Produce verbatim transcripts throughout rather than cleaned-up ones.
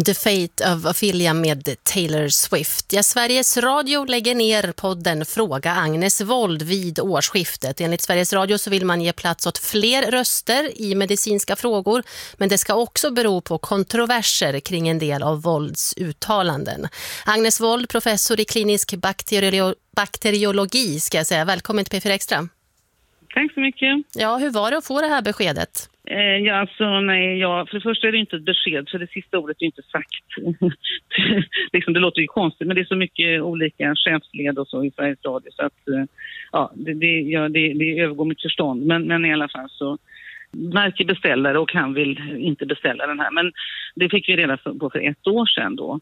The Fate of Ophelia med Taylor Swift. Ja, Sveriges Radio lägger ner podden Fråga Agnes Wold vid årsskiftet. Enligt Sveriges Radio så vill man ge plats åt fler röster i medicinska frågor, men det ska också bero på kontroverser kring en del av Wolds uttalanden. Agnes Wold, professor i klinisk bakterio- bakteriologi, ska jag säga. Välkommen till P fyra Extra. Tack så mycket. Ja, hur var det att få det här beskedet? Eh, ja, alltså, nej, ja, för det första är det inte ett besked, för det sista ordet är inte sagt. liksom, det låter ju konstigt, men det är så mycket olika chefsled och så i Sveriges Radio, så att eh, ja, det, det, ja, det, det övergår mitt förstånd. Men, men i alla fall så märker beställare och han vill inte beställa den här. Men det fick vi reda på för ett år sedan då.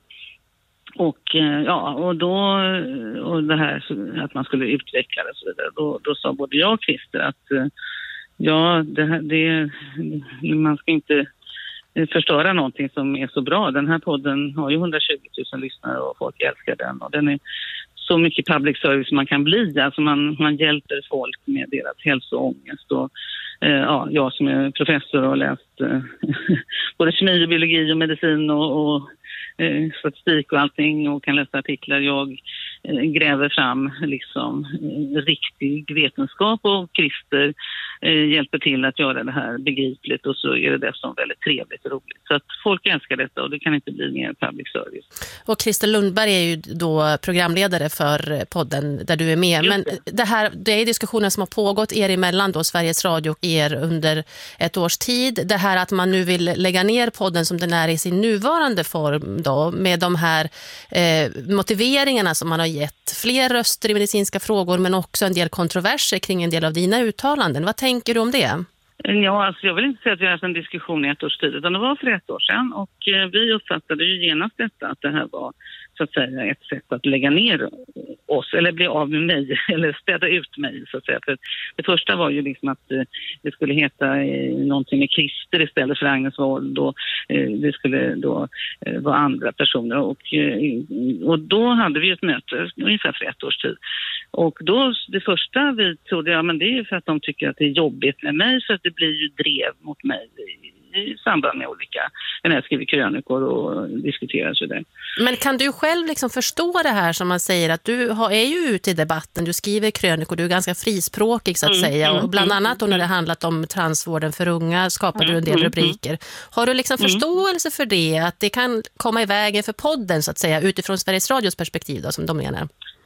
Och ja, och då och det här att man skulle utveckla det och så vidare, då, då sa både jag och Christer att ja, det, här, det man ska inte förstöra någonting som är så bra. Den här podden har ju hundratjugo tusen lyssnare och folk älskar den, och den är så mycket public service man kan bli. Alltså man, man hjälper folk med deras hälsoångest. Och eh, ja, jag som är professor och har läst eh, både kemi och biologi och medicin och, och eh, statistik och allting och kan läsa artiklar. Jag eh, gräver fram liksom eh, riktig vetenskap, och Christer eh, hjälper till att göra det här begripligt, och så är det dessutom väldigt trevligt och roligt. Så att folk älskar detta, och det kan inte bli mer public service. Och Christer Lundberg är ju då programledare för podden där du är med. Men det här, det är diskussioner som har pågått er emellan då, Sveriges Radio och er, under ett års tid. Det här att man nu vill lägga ner podden som den är i sin nuvarande form då, med de här eh, motiveringarna som man har gett. Fler röster i medicinska frågor, men också en del kontroverser kring en del av dina uttalanden. Vad tänker du om det? Ja, alltså jag vill inte säga att vi har haft en diskussion i ett års tid, utan det var för ett år sedan, och eh, vi uppfattade ju genast detta, att det här var så att säga ett sätt att lägga ner oss, eller bli av med mig, eller städa ut mig så att säga. För det första var ju liksom att eh, det skulle heta eh, någonting med Christer istället för Agnes Wold, och eh, det skulle då eh, vara andra personer, och, eh, och då hade vi ett möte ungefär för ett års tid. Och då, det första vi trodde, ja men det är ju för att de tycker att det är jobbigt med mig, så att det blir ju drev mot mig i, i samband med olika, när jag skriver krönikor och diskuterar så där. Men kan du själv liksom förstå det här som man säger, att du har, är ju ute i debatten, du skriver krönikor, du är ganska frispråkig så att mm, säga, och bland mm, annat då när det handlat om transvården för unga skapar mm, du en del mm, rubriker. Har du liksom mm. förståelse för det, att det kan komma i vägen för podden så att säga, utifrån Sveriges Radios perspektiv då, som de menar?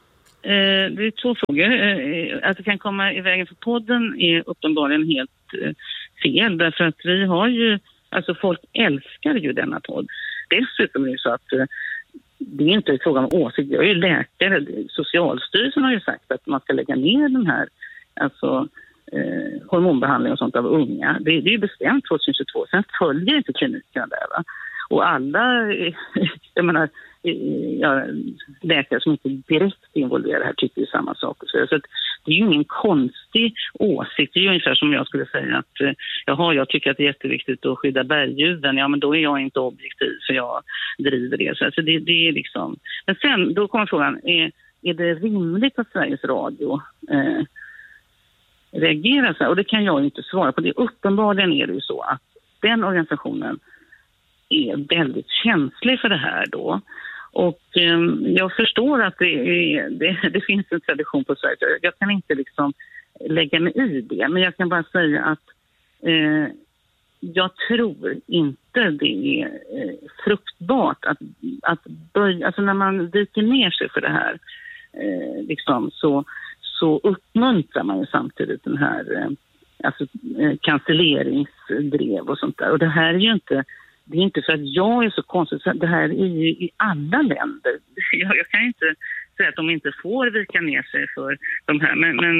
Eh, det är två frågor. Eh, att det kan komma i vägen för podden är uppenbarligen helt eh, fel. Därför att vi har ju, alltså folk älskar ju denna podd. Dessutom är det så att eh, det är inte en fråga om åsikt. Jag är ju läkare. Socialstyrelsen har ju sagt att man ska lägga ner den här alltså, eh, hormonbehandling och sånt av unga. Det, det är ju bestämt tjugohundratjugotvå. Sen följer inte klinikerna där, va? Och alla, jag menar, ja, läkare som inte direkt involverar här tycker ju samma sak. Så att det är ju ingen konstig åsikt. Det är ju ungefär som jag skulle säga att jaha, jag tycker att det är jätteviktigt att skydda bergdjuren. Ja, men då är jag inte objektiv, för jag driver det. Så alltså det, det är liksom... Men sen, då kommer frågan, är, är det rimligt att Sveriges Radio eh, reagerar så här? Och det kan jag inte svara på. Det uppenbarligen är det ju så att den organisationen är väldigt känslig för det här då. Och eh, jag förstår att det, är, det, det finns en tradition på Sverige. Jag kan inte liksom lägga mig i det, men jag kan bara säga att eh, jag tror inte det är eh, fruktbart att, att börja, alltså när man dyker ner sig för det här eh, liksom, så, så uppmuntrar man ju samtidigt den här eh, alltså, eh, cancelleringsdrev och sånt där. Och det här är ju inte Det är inte för att jag är så konstig. Det här är ju i alla länder. Jag, jag kan inte säga att de inte får vika ner sig för de här. Men, men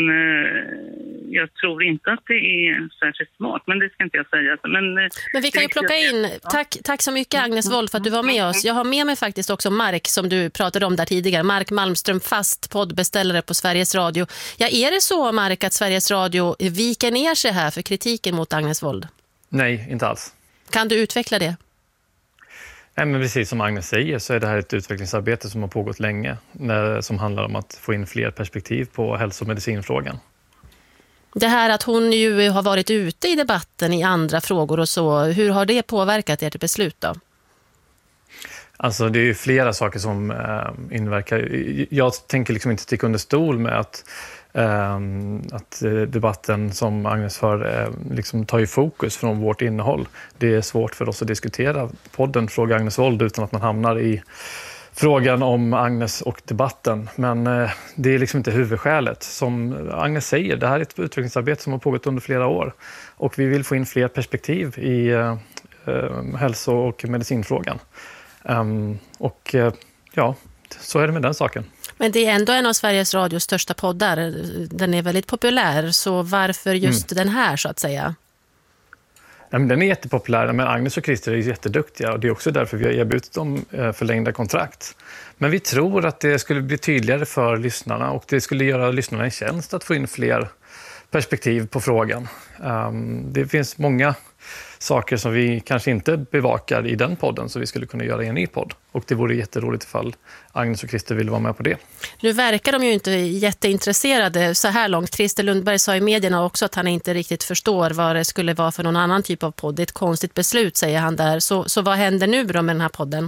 jag tror inte att det är särskilt smart. Men det ska inte jag säga. Men, men vi kan ju plocka in... Tack, tack så mycket Agnes Wold för att du var med oss. Jag har med mig faktiskt också Mark som du pratade om där tidigare. Mark Malmström, fast poddbeställare på Sveriges Radio. Ja, är det så, Mark, att Sveriges Radio viker ner sig här för kritiken mot Agnes Wold? Nej, inte alls. Kan du utveckla det? Nej, men precis som Agnes säger så är det här ett utvecklingsarbete som har pågått länge, som handlar om att få in fler perspektiv på hälso- och medicinfrågan. Det här att hon ju har varit ute i debatten i andra frågor och så, hur har det påverkat ert beslut då? Alltså det är ju flera saker som eh, inverkar. Jag tänker liksom inte sticka under stol med att, eh, att debatten som Agnes för eh, liksom tar ju fokus från vårt innehåll. Det är svårt för oss att diskutera podden Fråga Agnes Wold utan att man hamnar i frågan om Agnes och debatten. Men eh, det är liksom inte huvudskälet. Som Agnes säger, det här är ett utvecklingsarbete som har pågått under flera år. Och vi vill få in fler perspektiv i eh, eh, hälso- och medicinfrågan. Um, och uh, ja, så är det med den saken. Men det är ändå en av Sveriges Radios största poddar. Den är väldigt populär, så varför just mm. den här så att säga? Ja, men den är jättepopulär, men Agnes och Christer är jätteduktiga och det är också därför vi har erbjudit dem förlängda kontrakt. Men vi tror att det skulle bli tydligare för lyssnarna och det skulle göra lyssnarna en tjänst att få in fler perspektiv på frågan. Um, det finns många saker som vi kanske inte bevakar i den podden så vi skulle kunna göra i en ny podd. Och det vore jätteroligt ifall Agnes och Christer vill vara med på det. Nu verkar de ju inte jätteintresserade så här långt. Christer Lundberg sa i medierna också att han inte riktigt förstår vad det skulle vara för någon annan typ av podd. Det är ett konstigt beslut, säger han där. Så, så vad händer nu då med den här podden?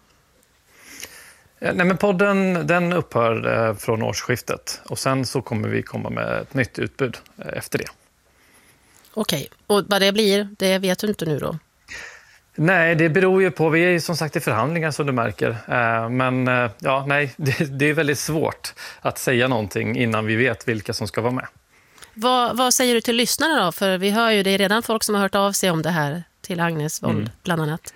Nej, men podden den upphör eh, från årsskiftet och sen så kommer vi komma med ett nytt utbud eh, efter det. Okej, och vad det blir, det vet du inte nu då? Nej, det beror ju på, vi är ju som sagt i förhandlingar som du märker. Eh, men eh, ja, nej, det, det är väldigt svårt att säga någonting innan vi vet vilka som ska vara med. Vad, vad säger du till lyssnarna då? För vi hör ju, det är redan folk som har hört av sig om det här till Agnes Wold mm. bland annat.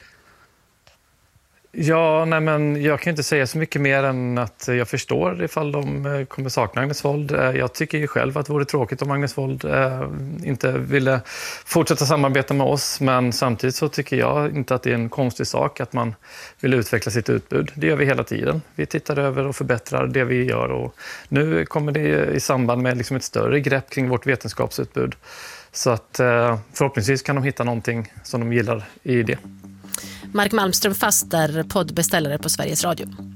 Ja, nej men jag kan inte säga så mycket mer än att jag förstår ifall de kommer sakna Agnes Wold. Jag tycker ju själv att det vore tråkigt om Agnes Wold eh, inte ville fortsätta samarbeta med oss. Men samtidigt så tycker jag inte att det är en konstig sak att man vill utveckla sitt utbud. Det gör vi hela tiden. Vi tittar över och förbättrar det vi gör. Och nu kommer det i samband med liksom ett större grepp kring vårt vetenskapsutbud. Så att eh, förhoppningsvis kan de hitta någonting som de gillar i det. Mark Malmström Fast är poddbeställare på Sveriges Radio.